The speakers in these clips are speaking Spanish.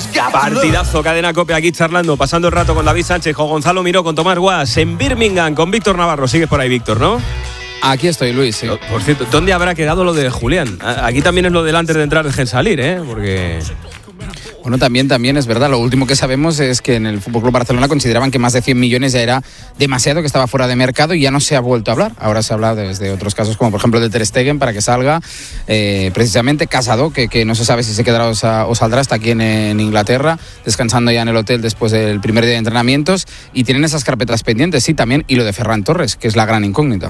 Partidazo, Cadena COPE aquí charlando, pasando el rato con David Sánchez, con Gonzalo Miró, con Tomás Guas, en Birmingham, con Víctor Navarro. Sigues por ahí, Víctor, ¿no? Aquí estoy, Luis, sí. Por cierto, ¿dónde habrá quedado lo de Julián? Aquí también es lo del antes de entrar, dejen salir, ¿eh? Porque... Bueno, también es verdad. Lo último que sabemos es que en el FC Barcelona consideraban que más de 100 millones ya era demasiado, que estaba fuera de mercado y ya no se ha vuelto a hablar. Ahora se habla desde otros casos, como por ejemplo de Ter Stegen, para que salga precisamente Casado, que no se sabe si se quedará o saldrá, está aquí en Inglaterra, descansando ya en el hotel después del primer día de entrenamientos, y tienen esas carpetas pendientes, sí, también, y lo de Ferran Torres, que es la gran incógnita.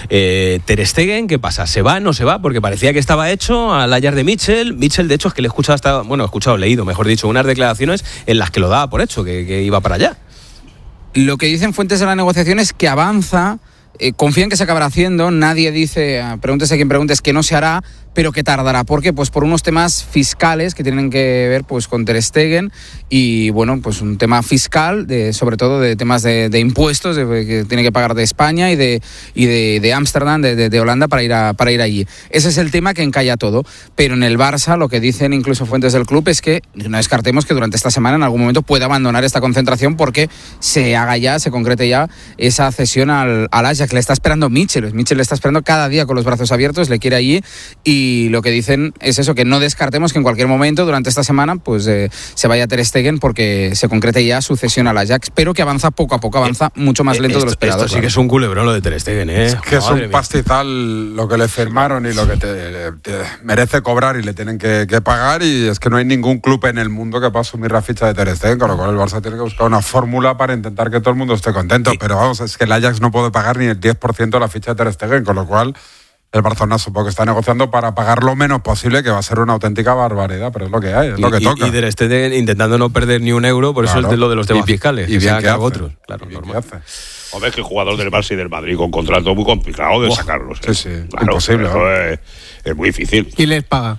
Ter Stegen, ¿qué pasa? ¿Se va, no se va? Porque parecía que estaba hecho al Ajax de Mitchell. Mitchell, de hecho, es que le he leído, mejor dicho, unas declaraciones en las que lo daba por hecho, que iba para allá. Lo que dicen fuentes de la negociación es que avanza, confían que se acabará haciendo, nadie dice, pregúntese a quien preguntes, que no se hará, pero que tardará. ¿Por qué? Pues por unos temas fiscales que tienen que ver pues con Ter Stegen y bueno, pues un tema fiscal, sobre todo de temas de impuestos que tiene que pagar de España y de Ámsterdam, de Holanda para ir allí. Ese es el tema que encalla todo. Pero en el Barça lo que dicen incluso fuentes del club es que no descartemos que durante esta semana en algún momento pueda abandonar esta concentración porque se concrete ya esa cesión al Ajax. Le está esperando Mitchell le está esperando cada día con los brazos abiertos, le quiere allí. Y lo que dicen es eso, que no descartemos que en cualquier momento durante esta semana pues se vaya Ter Stegen porque se concrete ya su cesión al Ajax, pero que avanza poco a poco, avanza mucho más lento de lo esperado. Esto sí que es un culebrón lo de Ter Stegen, ¿eh? Es que es un pastizal lo que le firmaron y lo que te merece cobrar y le tienen que pagar, y es que no hay ningún club en el mundo que pueda asumir la ficha de Ter Stegen, con lo cual el Barça tiene que buscar una fórmula para intentar que todo el mundo esté contento, pero vamos, es que el Ajax no puede pagar ni el 10% de la ficha de Ter Stegen, con lo cual el Barcelona supongo que está negociando para pagar lo menos posible, que va a ser una auténtica barbaridad, pero es lo que hay, es lo que toca. Y Ter Stegen intentando no perder ni un euro, por eso es lo de los temas fiscales. Y bien que hace. Otros. Claro, normal. Hombre, es que el jugador del Barça y del Madrid con contrato muy complicado de sacarlos. Sí, claro, imposible. Es muy difícil. ¿Quién les paga?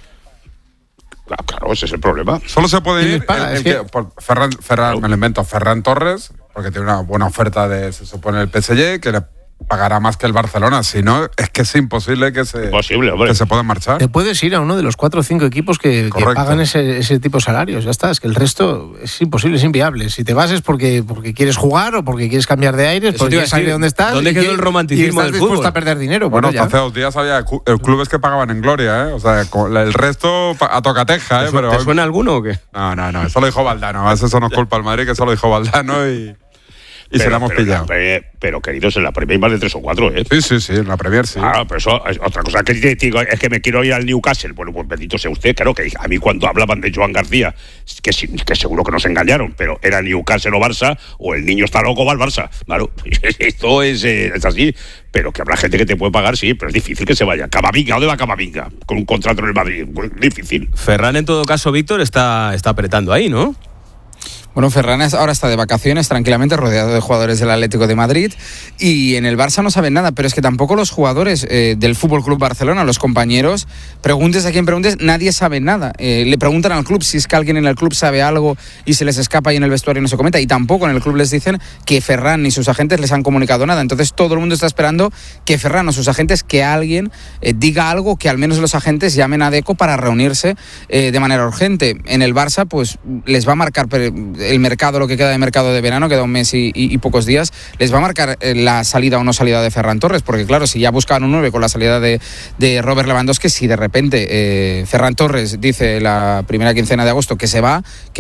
Claro, ese es el problema. Solo se puede ir por Ferran, me lo invento, Ferran Torres, porque tiene una buena oferta se supone, el PSG, que le pagará más que el Barcelona. Si no, es que es imposible que se puedan marchar. Te puedes ir a uno de los 4 o 5 equipos que pagan ese tipo de salarios. Ya está, es que el resto es imposible, es inviable. Si te vas es porque quieres jugar o porque quieres cambiar de aires, porque quieres salir de donde estás. ¿Dónde quedó el romanticismo del fútbol? Y estás dispuesto a perder dinero. Bueno, hace 2 días había clubes que pagaban en gloria, ¿eh? O sea, el resto a tocateja, ¿eh? ¿Te suena alguno o qué? No, eso lo dijo Valdano. Eso no es culpa al Madrid, que eso lo dijo Valdano y se la hemos pillado. Pero queridos, en la Premier hay más de 3 o 4, ¿eh? Sí, en la Premier sí. Pero eso es otra cosa que te digo, es que me quiero ir al Newcastle. Bueno, pues bendito sea usted, claro, que a mí cuando hablaban de Joan García, que seguro que nos engañaron, pero era Newcastle o Barça, o el niño está loco va al Barça. Claro, esto es así, pero que habrá gente que te puede pagar, sí, pero es difícil que se vaya. Camavinga, ¿dónde va Camavinga? Con un contrato en el Madrid, pues, difícil. Ferran, en todo caso, Víctor, está apretando ahí, ¿no? Bueno, Ferran ahora está de vacaciones tranquilamente rodeado de jugadores del Atlético de Madrid y en el Barça no saben nada, pero es que tampoco los jugadores del FC Barcelona, los compañeros, preguntes a quien preguntes, nadie sabe nada. Le preguntan al club si es que alguien en el club sabe algo y se les escapa y en el vestuario no se comenta, y tampoco en el club les dicen que Ferran ni sus agentes les han comunicado nada. Entonces todo el mundo está esperando que Ferran o sus agentes, que alguien diga algo, que al menos los agentes llamen a Deco para reunirse de manera urgente. En el Barça pues les va a marcar el mercado, lo que queda de mercado de verano, queda un mes y pocos días, les va a marcar la salida o no salida de Ferran Torres, porque claro, si ya buscaban un 9 con la salida de Robert Lewandowski, si de repente Ferran Torres dice la primera quincena de agosto que se va,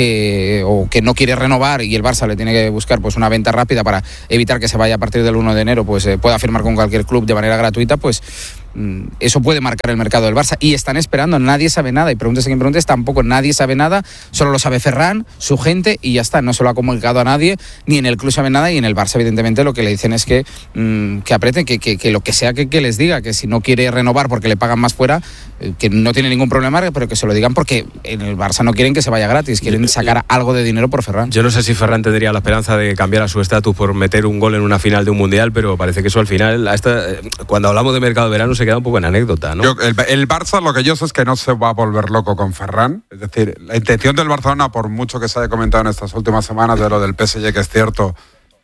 o que no quiere renovar y el Barça le tiene que buscar pues una venta rápida para evitar que se vaya a partir del 1 de enero, pues pueda firmar con cualquier club de manera gratuita, pues eso puede marcar el mercado del Barça y están esperando, nadie sabe nada, y preguntes a quien preguntes, tampoco nadie sabe nada, solo lo sabe Ferran, su gente, y ya está, no se lo ha comunicado a nadie, ni en el club sabe nada, y en el Barça evidentemente lo que le dicen es que aprieten, que lo que sea que les diga, que si no quiere renovar porque le pagan más fuera, que no tiene ningún problema, pero que se lo digan, porque en el Barça no quieren que se vaya gratis, quieren sacar algo de dinero por Ferran. Yo no sé si Ferran tendría la esperanza de cambiar a su estatus por meter un gol en una final de un mundial, pero parece que eso al final, cuando hablamos de mercado de verano, se queda un poco en anécdota, ¿no? El Barça, lo que yo sé es que no se va a volver loco con Ferran. Es decir, la intención del Barcelona, por mucho que se haya comentado en estas últimas semanas de lo del PSG, que es cierto,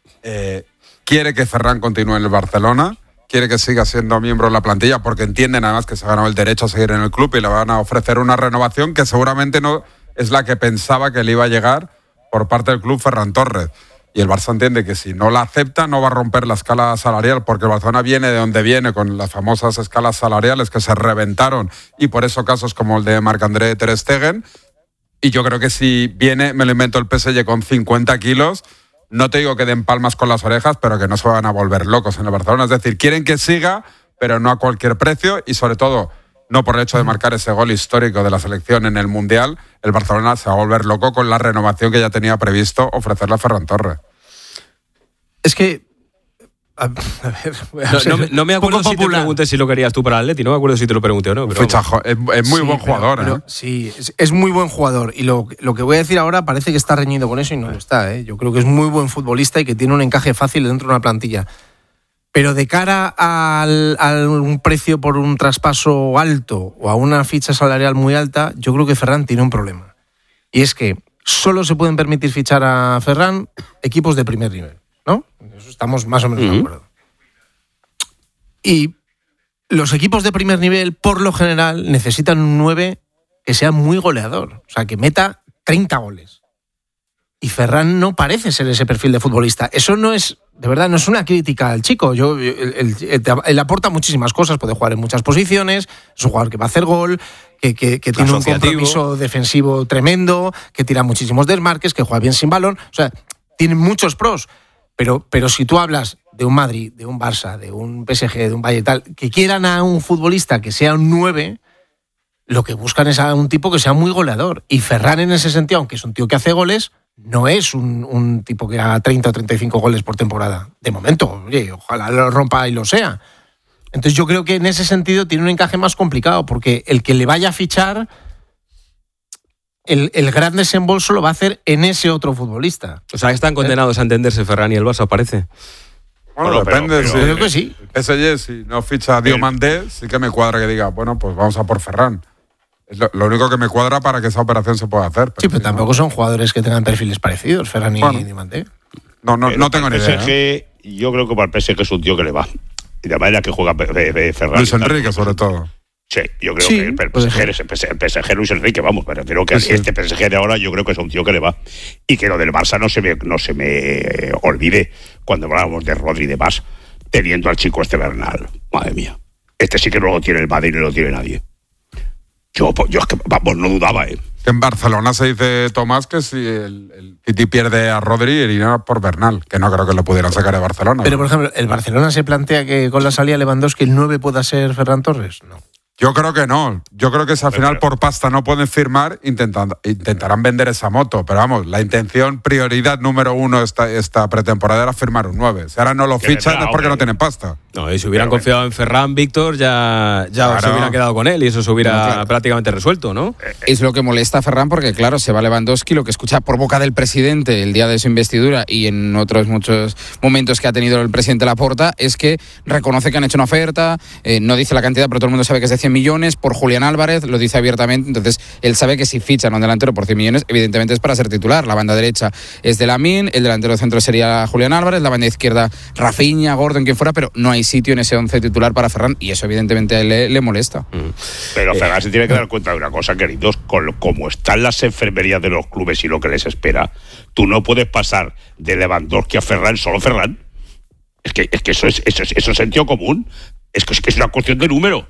quiere que Ferran continúe en el Barcelona, quiere que siga siendo miembro de la plantilla, porque entienden además que se ha ganado el derecho a seguir en el club y le van a ofrecer una renovación que seguramente no es la que pensaba que le iba a llegar por parte del club Ferran Torres. Y el Barça entiende que si no la acepta no va a romper la escala salarial, porque el Barcelona viene de donde viene, con las famosas escalas salariales que se reventaron, y por eso casos como el de Marc-André Ter Stegen. Y yo creo que si viene, me lo invento, el PSG con 50 kilos, no te digo que den palmas con las orejas, pero que no se van a volver locos en el Barcelona. Es decir, quieren que siga, pero no a cualquier precio, y sobre todo no por el hecho de marcar ese gol histórico de la selección en el Mundial. El Barcelona se va a volver loco con la renovación que ya tenía previsto ofrecerle a Ferran Torres. Es que... No me acuerdo si te pregunté si lo querías tú para el Atleti, no me acuerdo si te lo pregunté o no. Pero es muy buen jugador. Pero, sí, es muy buen jugador. Y lo que voy a decir ahora parece que está reñido con eso y no lo está. Yo creo que es muy buen futbolista y que tiene un encaje fácil dentro de una plantilla. Pero de cara a un precio por un traspaso alto o a una ficha salarial muy alta, yo creo que Ferran tiene un problema. Y es que solo se pueden permitir fichar a Ferran equipos de primer nivel, ¿no? Eso estamos más o menos de acuerdo. Y los equipos de primer nivel, por lo general, necesitan un 9 que sea muy goleador. O sea, que meta 30 goles. Y Ferran no parece ser ese perfil de futbolista. Eso no es... De verdad, no es una crítica al chico. Él aporta muchísimas cosas, puede jugar en muchas posiciones, es un jugador que va a hacer gol, que tiene un compromiso defensivo tremendo, que tira muchísimos desmarques, que juega bien sin balón. O sea, tiene muchos pros. Pero si tú hablas de un Madrid, de un Barça, de un PSG, de un Bayern tal, que quieran a un futbolista que sea un 9, lo que buscan es a un tipo que sea muy goleador. Y Ferran, en ese sentido, aunque es un tío que hace goles, no es un tipo que haga 30 o 35 goles por temporada. De momento, oye, ojalá lo rompa y lo sea. Entonces yo creo que en ese sentido tiene un encaje más complicado, porque el que le vaya a fichar, el gran desembolso lo va a hacer en ese otro futbolista. O sea, están condenados a entenderse Ferran y el Barça, parece. Bueno, depende. Pero creo que sí. PSG, si no ficha a Diomandé, sí que me cuadra que diga, bueno, pues vamos a por Ferran. Es lo único que me cuadra para que esa operación se puada hacer. Pero tampoco son jugadores que tengan perfiles parecidos, Ferran y Diomandé. No tengo ni idea. PSG, yo creo que para el PSG es un tío que le va. Y de manera que juega Ferran. Luis Enrique, sobre todo. Sí, yo creo que el PSG Luis Enrique, vamos, pero creo que este PSG de ahora yo creo que es un tío que le va. Y que lo del Barça no se me olvide cuando hablábamos de Rodri y demás, teniendo al chico este Bernal. Madre mía. Este sí que no lo tiene el Madrid, no lo tiene nadie. Yo es que, vamos, no dudaba, En Barcelona se dice, Tomás, que si el City pierde a Rodri, iría por Bernal, que no creo que lo pudieran sacar de Barcelona. Pero, por ejemplo, ¿el Barcelona se plantea que con la salida de Lewandowski el 9 pueda ser Ferran Torres? No. Yo creo que no. Yo creo que si al final por pasta no pueden firmar, intentarán vender esa moto. Pero vamos, la intención, prioridad número uno esta pretemporada era firmar un 9. Si ahora no lo fichan es porque no tienen pasta. No, y si hubieran confiado en Ferran, Víctor, ya claro, se hubieran quedado con él y eso se hubiera prácticamente resuelto, ¿no? Es lo que molesta a Ferran porque, claro, se va Lewandowski, lo que escucha por boca del presidente el día de su investidura y en otros muchos momentos que ha tenido el presidente Laporta, es que reconoce que han hecho una oferta, no dice la cantidad, pero todo el mundo sabe que es de 100 millones por Julián Álvarez, lo dice abiertamente. Entonces él sabe que si fichan a un delantero por 100 millones, evidentemente es para ser titular. La banda derecha es de Lamine, el delantero centro sería Julián Álvarez, la banda izquierda Rafinha, Gordon, quien fuera, pero no hay sitio en ese 11 titular para Ferran y eso evidentemente a él le molesta. Pero Ferran se tiene que dar cuenta de una cosa, queridos, como están las enfermerías de los clubes y lo que les espera, tú no puedes pasar de Lewandowski a Ferran, solo Ferran. Es que eso es sentido común. Es que es una cuestión de número.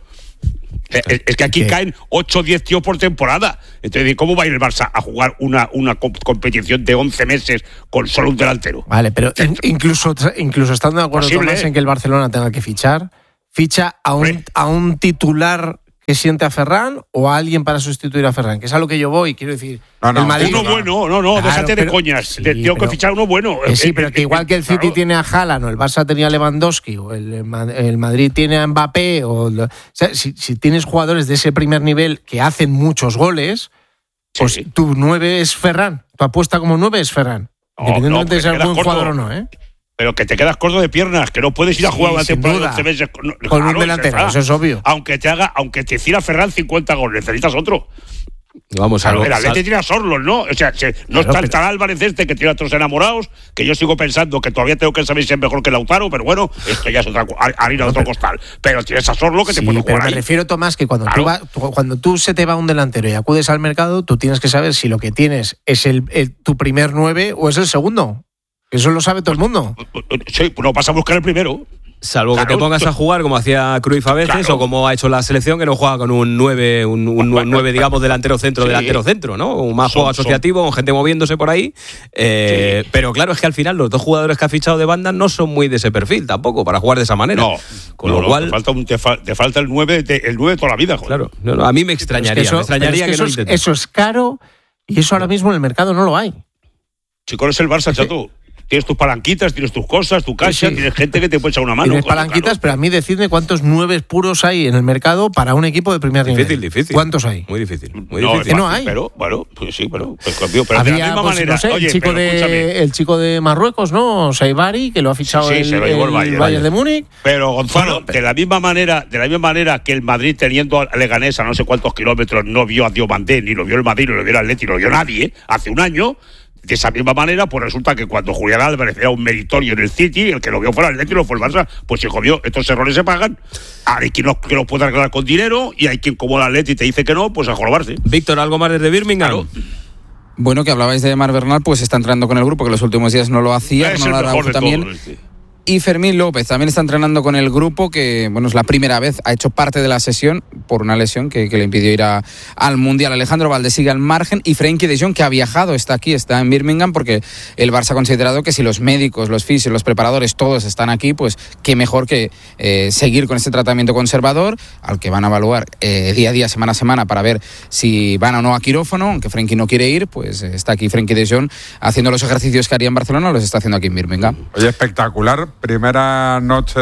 Es que aquí caen 8 o 10 tíos por temporada. Entonces, ¿cómo va a ir el Barça a jugar una competición de 11 meses con solo un delantero? Vale, pero incluso estando de acuerdo Tomás en que el Barcelona tenga que ficha a un titular que siente a Ferran o a alguien para sustituir a Ferran, que es a lo que yo voy, quiero decir. El Madrid, uno bueno, claro, déjate de coñas. Sí, tengo que fichar uno bueno. Sí, pero que igual que el City tiene a Haaland o el Barça tenía a Lewandowski o el Madrid tiene a Mbappé o sea, si tienes jugadores de ese primer nivel que hacen muchos goles, pues tu 9 es Ferran, tu apuesta como 9 es Ferran, independientemente de ser buen jugador o no, Pero que te quedas corto de piernas, que no puedes ir a jugar una temporada de 11 meses con un delantero, eso es obvio. Aunque te hiciera Ferran 50 goles, necesitas otro. Vamos a ver. El Atleti tiene a Sorlos, ¿no? O sea, no está Álvarez que tiene a otros enamorados, que yo sigo pensando que todavía tengo que saber si es mejor que Lautaro, pero bueno, esto ya es otra harina de otro costal. Pero tienes a Sorlo que te puede jugar ahí. Me refiero, Tomás, que cuando tú se te va un delantero y acudes al mercado, tú tienes que saber si lo que tienes es tu primer 9 o es el segundo. Eso lo sabe todo el mundo. Sí, pues no vas a buscar el primero. Salvo que te pongas a jugar como hacía Cruyff a veces, o como ha hecho la selección, que no juega con un 9, un 9, digamos, delantero centro, ¿no? Un más juego asociativo, con gente moviéndose por ahí. Pero claro, es que al final los dos jugadores que ha fichado de banda no son muy de ese perfil tampoco, para jugar de esa manera. No, con lo cual te falta el 9 de toda la vida, joder. Claro, a mí me extrañaría, que no intenten. Eso es caro y eso ahora mismo en el mercado no lo hay. Chico, es el Barça, chato. Tienes tus palanquitas, tienes tus cosas, tu casa, tienes gente que te puede echar una mano. Tienes palanquitas, pero a mí decidme cuántos 9 puros hay en el mercado para un equipo de primer nivel. Difícil. ¿Cuántos hay? Muy difícil. No hay. Pero, bueno, pues sí, pero había, de la misma manera. No sé, oye, el chico de Marruecos, ¿no? Saibari, que lo ha fichado el Bayern de Múnich. Pero, Gonzalo, de la misma manera que el Madrid, teniendo a Leganés a no sé cuántos kilómetros, no vio a Diomandé, ni lo vio el Madrid, ni lo vio el Atleti, ni lo vio nadie, hace un año. De esa misma manera, pues resulta que cuando Julián Álvarez era un meritorio en el City, el que lo vio fue el Atleti y lo fue el Barça, pues hijo mío, estos errores se pagan. Hay quien que los puede arreglar con dinero y hay quien, como el Atleti te dice que no, pues a jorobarse. Víctor, ¿algo más desde Birmingham? Claro. Bueno, que hablabais de Marc Bernal, pues está entrenando con el grupo, que los últimos días no lo hacía, es el mejor de también. Todos, Y Fermín López también está entrenando con el grupo, que bueno, es la primera vez, ha hecho parte de la sesión por una lesión que le impidió ir al Mundial. Alejandro Valdés sigue al margen y Frenkie de Jong, que ha viajado, está en Birmingham, porque el Barça ha considerado que si los médicos, los fisios, los preparadores, todos están aquí, pues qué mejor que seguir con este tratamiento conservador, al que van a evaluar día a día, semana a semana, para ver si van o no a quirófano. Aunque Frenkie no quiere ir, pues está aquí Frenkie de Jong haciendo los ejercicios que haría en Barcelona, los está haciendo aquí en Birmingham. Oye, espectacular. Primera noche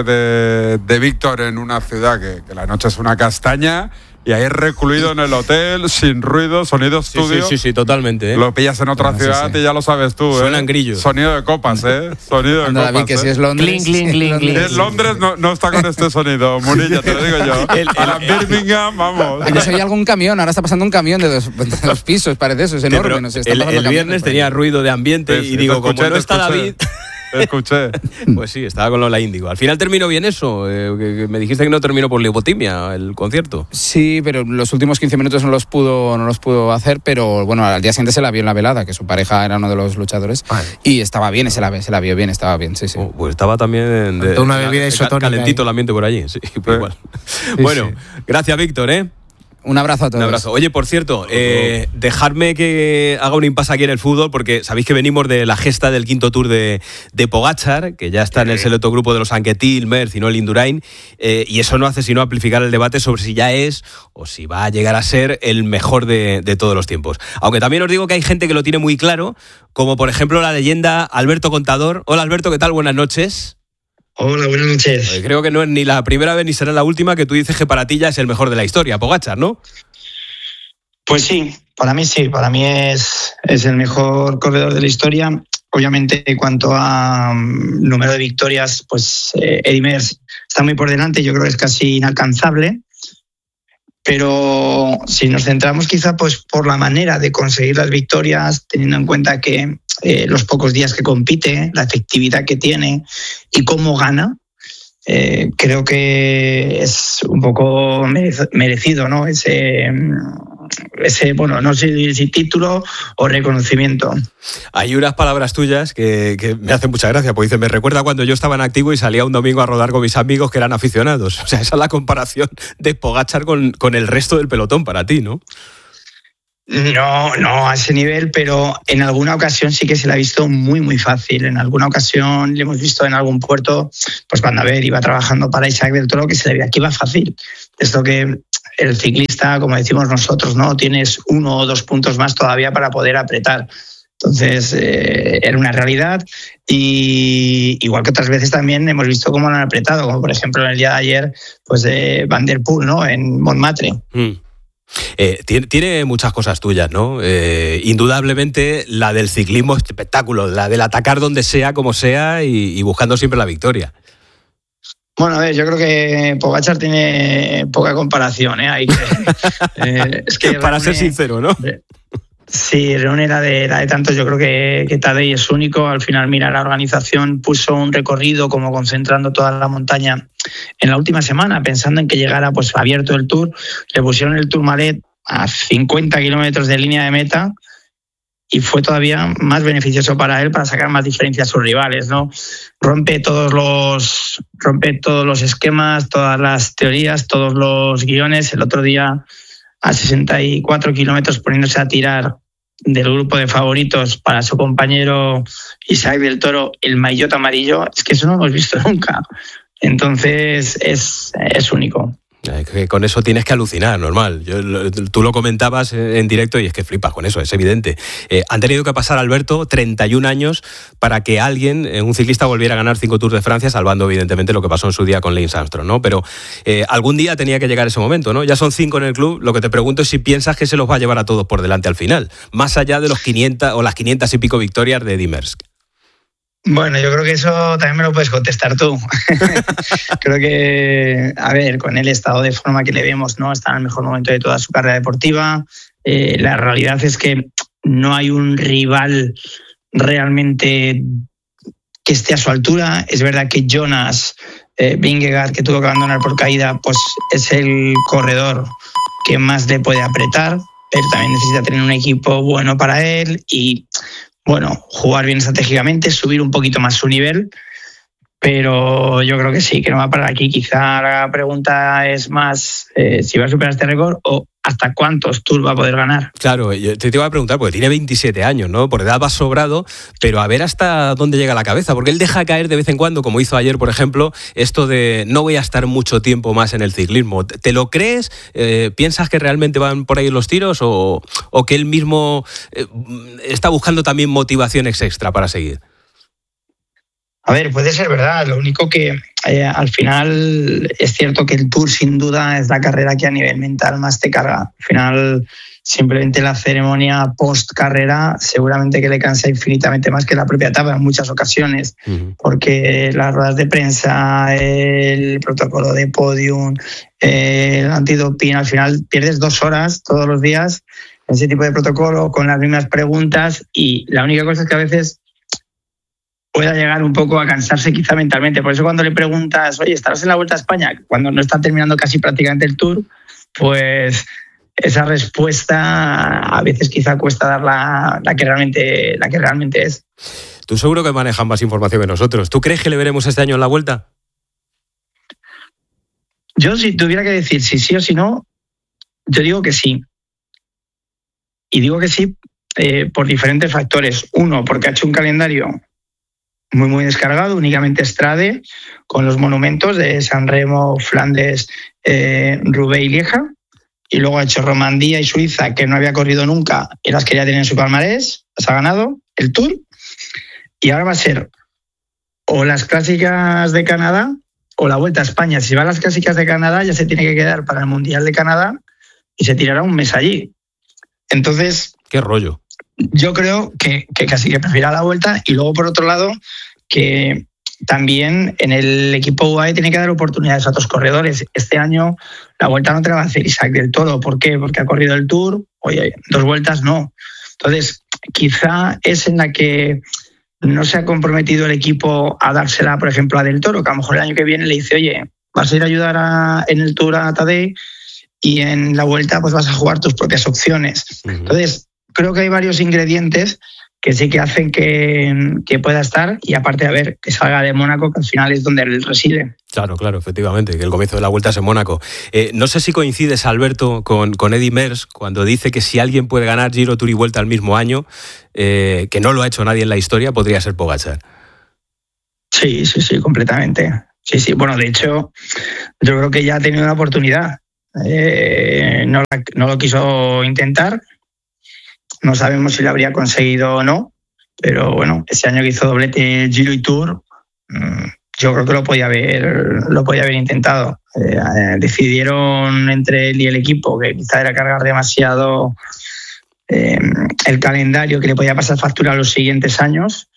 de Víctor en una ciudad que la noche es una castaña, y ahí recluido en el hotel, sin ruido, sonido estudio. Sí, totalmente. Lo pillas en otra ciudad y ya lo sabes tú. Suenan grillos. Sonido de copas, Sonido de copas. David, que si es Londres. Si es Londres no está con este sonido, Munilla, te lo digo yo. A Birmingham, vamos. Yo soy algún camión, ahora está pasando un camión de dos pisos, parece eso, es enorme. No sé, el viernes tenía ruido de ambiente y digo, como no está David... Escuché. Pues sí, estaba con Lola Índigo. Al final terminó bien eso. Que me dijiste que no terminó por leupotimia el concierto. Sí, pero los últimos 15 minutos no los pudo hacer, pero bueno, al día siguiente se la vio en la velada, que su pareja era uno de los luchadores. Vale. Y estaba bien, se la vio bien, estaba bien, sí. Pues estaba también de una bebida isotónica calentito el ambiente por allí, sí, pues igual. Bueno, gracias, Víctor, Un abrazo a todos. Un abrazo. Oye, por cierto, dejadme que haga un impasse aquí en el fútbol, porque sabéis que venimos de la gesta del quinto Tour de Pogačar, que ya está en el selecto grupo de los Anquetil, Merckx y no el Indurain, y eso no hace sino amplificar el debate sobre si ya es o si va a llegar a ser el mejor de todos los tiempos. Aunque también os digo que hay gente que lo tiene muy claro, como por ejemplo la leyenda Alberto Contador. Hola Alberto, ¿qué tal? Buenas noches. Hola, buenas noches. Creo que no es ni la primera vez ni será la última que tú dices que para ti ya es el mejor de la historia, Pogačar, ¿no? Pues sí, para mí es el mejor corredor de la historia. Obviamente, en cuanto a número de victorias, pues Eddy Merckx está muy por delante, yo creo que es casi inalcanzable. Pero si nos centramos quizá pues por la manera de conseguir las victorias, teniendo en cuenta que los pocos días que compite, la efectividad que tiene y cómo gana, creo que es un poco merecido, ¿no? Ese bueno, no sé si título o reconocimiento. Hay unas palabras tuyas que me hacen mucha gracia, porque dicen, me recuerda cuando yo estaba en activo y salía un domingo a rodar con mis amigos que eran aficionados. O sea, esa es la comparación de Pogačar con el resto del pelotón para ti, ¿no? No a ese nivel, pero en alguna ocasión sí que se la ha visto muy, muy fácil. En alguna ocasión le hemos visto en algún puerto, pues cuando iba trabajando para Isaac del Toro, que se le veía que iba fácil. Esto que el ciclista, como decimos nosotros, ¿no? Tienes 1 o 2 puntos más todavía para poder apretar. Entonces, era una realidad, y igual que otras veces también hemos visto cómo lo han apretado, como por ejemplo en el día de ayer, pues de Van der Poel, ¿no? En Montmartre. Tiene muchas cosas tuyas, ¿no? Indudablemente la del ciclismo es espectáculo, la del atacar donde sea, como sea, y buscando siempre la victoria. Bueno, a ver, yo creo que Pogačar tiene poca comparación, ¿eh? Es que para ser sincero, ¿no? Sí, reúne la de tantos. Yo creo que Tadej es único. Al final, mira, la organización puso un recorrido como concentrando toda la montaña en la última semana, pensando en que llegara pues abierto el Tour. Le pusieron el Tourmalet a 50 kilómetros de línea de meta y fue todavía más beneficioso para él para sacar más diferencia a sus rivales, ¿no? Rompe todos los esquemas, todas las teorías, todos los guiones. El otro día, a 64 kilómetros, poniéndose a tirar del grupo de favoritos para su compañero Isaac del Toro, el maillot amarillo, es que eso no lo hemos visto nunca. Entonces es único. Que con eso tienes que alucinar, normal. Tú lo comentabas en directo y es que flipas con eso, es evidente. Han tenido que pasar, Alberto, 31 años para que alguien, un ciclista, volviera a ganar 5 Tours de Francia, salvando evidentemente lo que pasó en su día con Lance Armstrong, ¿no? Pero algún día tenía que llegar ese momento, ¿no? Ya son 5 en el club. Lo que te pregunto es si piensas que se los va a llevar a todos por delante al final, más allá de los 500 o las 500 y pico victorias de Eddy Merckx. Bueno, yo creo que eso también me lo puedes contestar tú. Creo que, a ver, con el estado de forma que le vemos, ¿no? Está en el mejor momento de toda su carrera deportiva. La realidad es que no hay un rival realmente que esté a su altura. Es verdad que Jonas Vingegaard, que tuvo que abandonar por caída, pues es el corredor que más le puede apretar, pero también necesita tener un equipo bueno para él y, bueno, jugar bien estratégicamente, subir un poquito más su nivel, pero yo creo que sí, que no va a parar aquí. Quizá la pregunta es más si va a superar este récord o hasta cuántos Tours va a poder ganar. Claro, yo te iba a preguntar, porque tiene 27 años, ¿no? Por edad va sobrado, pero a ver hasta dónde llega la cabeza, porque él deja caer de vez en cuando, como hizo ayer, por ejemplo, esto de no voy a estar mucho tiempo más en el ciclismo. ¿Te lo crees? ¿Piensas que realmente van por ahí los tiros o que él mismo está buscando también motivaciones extra para seguir? A ver, puede ser verdad. Lo único que al final es cierto que el Tour sin duda es la carrera que a nivel mental más te carga. Al final, simplemente la ceremonia post-carrera seguramente que le cansa infinitamente más que la propia etapa en muchas ocasiones, porque las ruedas de prensa, el protocolo de podium, el antidoping, al final pierdes 2 horas todos los días en ese tipo de protocolo con las mismas preguntas y la única cosa es que a veces pueda llegar un poco a cansarse quizá mentalmente. Por eso cuando le preguntas, oye, ¿estarás en la Vuelta a España? Cuando no está terminando casi prácticamente el Tour, pues esa respuesta a veces quizá cuesta dar la que realmente es. Tú seguro que manejas más información que nosotros. ¿Tú crees que le veremos este año en la Vuelta? Yo, si tuviera que decir si sí o si no, yo digo que sí. Y digo que sí por diferentes factores. Uno, porque ha hecho un calendario muy descargado, únicamente Strade, con los monumentos de San Remo, Flandes, Roubaix y Lieja, y luego ha hecho Romandía y Suiza, que no había corrido nunca y las quería tener en su palmarés, las ha ganado, el Tour, y ahora va a ser o las clásicas de Canadá o la Vuelta a España. Si va a las clásicas de Canadá ya se tiene que quedar para el Mundial de Canadá y se tirará un mes allí. Entonces, qué rollo. Yo creo que casi que prefiera la Vuelta y luego, por otro lado, que también en el equipo UAE tiene que dar oportunidades a otros corredores. Este año la Vuelta no te la va a hacer Isaac del Toro. ¿Por qué? Porque ha corrido el Tour. Oye, 2 vueltas no. Entonces, quizá es en la que no se ha comprometido el equipo a dársela, por ejemplo, a del Toro, que a lo mejor el año que viene le dice, oye, vas a ir a ayudar en el Tour a Tadej y en la Vuelta pues vas a jugar tus propias opciones. Entonces, creo que hay varios ingredientes que sí que hacen que pueda estar y aparte, a ver, que salga de Mónaco, que al final es donde él reside. Claro, efectivamente, que el comienzo de la Vuelta es en Mónaco. No sé si coincides, Alberto, con Eddy Merckx cuando dice que si alguien puede ganar Giro, Tour y Vuelta al mismo año, que no lo ha hecho nadie en la historia, podría ser Pogačar. Sí, completamente. Sí, bueno, de hecho, yo creo que ya ha tenido una oportunidad. No lo quiso intentar. No sabemos si lo habría conseguido o no, pero bueno, ese año que hizo doblete Giro y Tour, yo creo que lo podía haber intentado. Decidieron entre él y el equipo que quizá era cargar demasiado el calendario que le podía pasar factura a los siguientes años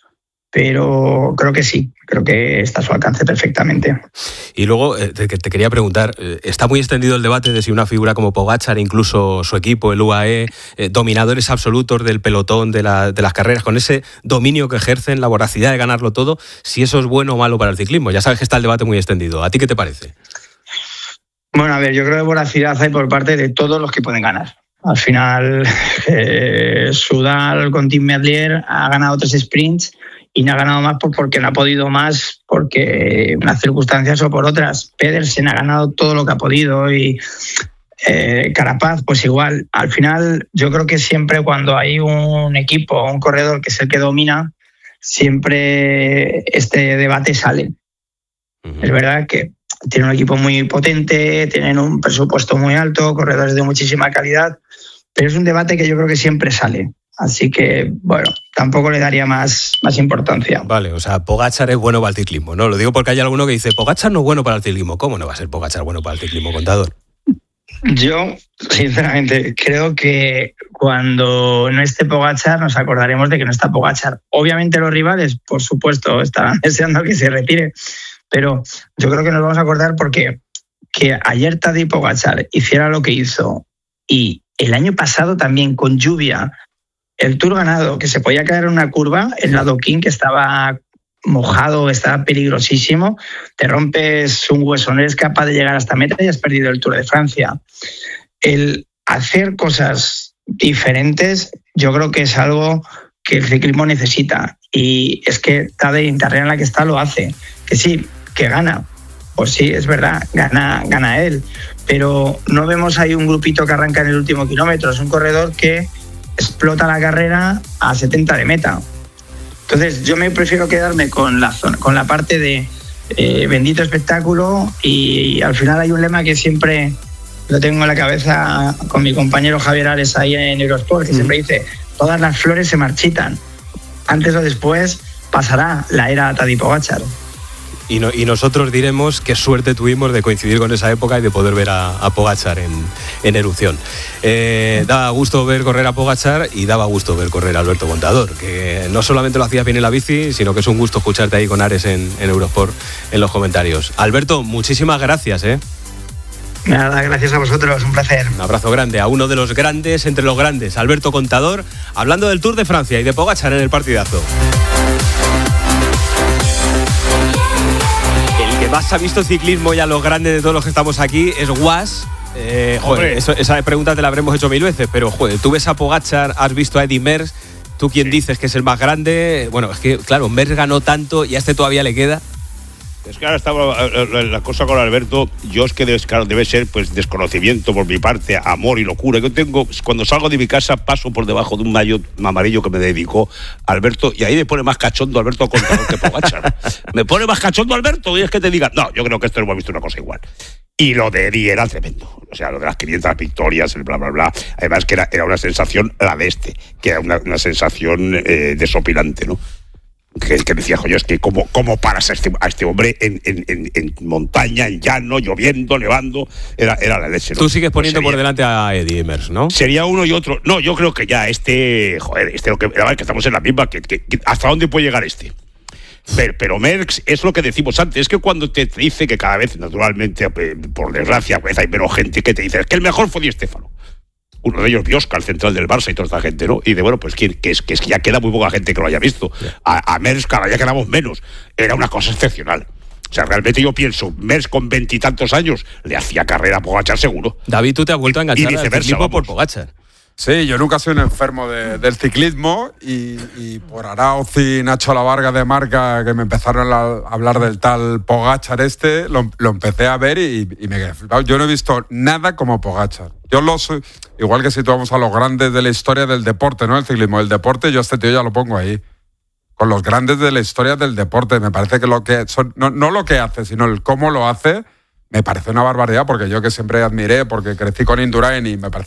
pero creo que sí, creo que está a su alcance perfectamente. Y luego te quería preguntar, está muy extendido el debate de si una figura como Pogačar, incluso su equipo, el UAE, dominadores absolutos del pelotón de las carreras, con ese dominio que ejercen, la voracidad de ganarlo todo, si eso es bueno o malo para el ciclismo. Ya sabes que está el debate muy extendido. ¿A ti qué te parece? Bueno, a ver, yo creo que voracidad hay por parte de todos los que pueden ganar. Al final, Soudal con Tim Merlier ha ganado 3 sprints y no ha ganado más porque no ha podido más, porque unas circunstancias o por otras. Pedersen ha ganado todo lo que ha podido y Carapaz, pues igual. Al final, yo creo que siempre cuando hay un equipo, un corredor que es el que domina, siempre este debate sale. Uh-huh. Es verdad que tienen un equipo muy potente, tienen un presupuesto muy alto, corredores de muchísima calidad, pero es un debate que yo creo que siempre sale. Así que, bueno, tampoco le daría más importancia. Vale, o sea, Pogačar es bueno para el ciclismo, ¿no? Lo digo porque hay alguno que dice, Pogačar no es bueno para el ciclismo. ¿Cómo no va a ser Pogačar bueno para el ciclismo, Contador? Yo, sinceramente, creo que cuando no esté Pogačar nos acordaremos de que no está Pogačar. Obviamente los rivales, por supuesto, estarán deseando que se retire, pero yo creo que nos vamos a acordar porque que ayer Tadej Pogačar hiciera lo que hizo y el año pasado también con lluvia, el Tour ganado, que se podía caer en una curva, el adoquín que estaba mojado, estaba peligrosísimo, te rompes un hueso, no eres capaz de llegar hasta meta y has perdido el Tour de Francia. El hacer cosas diferentes yo creo que es algo que el ciclismo necesita y es que Tadej en carrera en la que está lo hace. Que sí, que gana, pues sí, es verdad, gana él, pero no vemos ahí un grupito que arranca en el último kilómetro, es un corredor que explota la carrera a 70 de meta. Entonces yo me prefiero quedarme con la parte de bendito espectáculo y al final hay un lema que siempre lo tengo en la cabeza con mi compañero Javier Ares ahí en Eurosport, que siempre dice, todas las flores se marchitan, antes o después pasará la era Tadej Pogačar. Y nosotros diremos qué suerte tuvimos de coincidir con esa época y de poder ver a Pogačar en erupción. Daba gusto ver correr a Pogačar y daba gusto ver correr a Alberto Contador, que no solamente lo hacías bien en la bici, sino que es un gusto escucharte ahí con Ares en Eurosport en los comentarios. Alberto, muchísimas gracias. Nada, gracias a vosotros, un placer. Un abrazo grande a uno de los grandes entre los grandes, Alberto Contador, hablando del Tour de Francia y de Pogačar en el partidazo. Que más ha visto ciclismo ya los grandes de todos los que estamos aquí es Guas. Esa pregunta te la habremos hecho 1000 veces, pero joder, tú ves a Pogačar, has visto a Eddy Merckx, tú quién dices que es el más grande. Bueno, es que claro, Merckx ganó tanto y a este todavía le queda. Es que ahora estaba la cosa con Alberto, yo es que debe ser pues desconocimiento por mi parte, amor y locura. Yo tengo, cuando salgo de mi casa paso por debajo de un maillot amarillo que me dedicó Alberto y ahí me pone más cachondo Alberto Contador que Pogačar. Me pone más cachondo Alberto y es que te diga, no, yo creo que esto no hemos visto una cosa igual. Y lo de Eddy era tremendo, o sea, lo de las 500 victorias, el bla, bla, bla. Además que era una sensación, la de que era una sensación desopilante, ¿no? Que decía, joder, es que cómo paras a este hombre en montaña, en llano, lloviendo, nevando, era la leche, ¿no? Tú sigues poniendo por delante a Eddy Merckx, ¿no? Sería uno y otro. No, yo creo que ya lo que estamos en la misma, que ¿hasta dónde puede llegar este? Pero Merckx es lo que decimos antes, es que cuando te dice que cada vez, naturalmente, por desgracia, pues hay menos gente que te dice, es que el mejor fue Di Stéfano. Uno de ellos, Biosca, el central del Barça y toda esta gente, ¿no? Y de bueno, pues que es que ya queda muy poca gente que lo haya visto. A Merckx cada día quedamos menos. Era una cosa excepcional. O sea, realmente yo pienso, Merckx con 20 y tantos años le hacía carrera a Pogačar seguro. David, tú te has vuelto a enganchar al ciclismo por Pogačar. Sí, yo nunca soy un enfermo del ciclismo y por Arauz y Nacho Lavarga de Marca, que me empezaron a hablar del tal Pogačar lo empecé a ver y me quedé flipado. Yo no he visto nada como Pogačar. Yo lo soy, igual que situamos a los grandes de la historia del deporte, ¿no? El ciclismo, el deporte, yo a este tío ya lo pongo ahí. Con los grandes de la historia del deporte. Me parece que lo que son, no lo que hace, sino el cómo lo hace, me parece una barbaridad, porque yo que siempre admiré, porque crecí con Indurain y me parece